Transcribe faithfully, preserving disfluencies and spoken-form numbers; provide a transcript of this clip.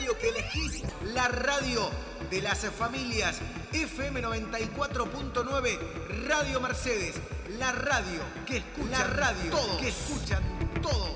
radio que elegís, la radio de las familias. F M noventa y cuatro punto nueve, Radio Mercedes, la radio que escuchan, la radio todos. que escuchan todos.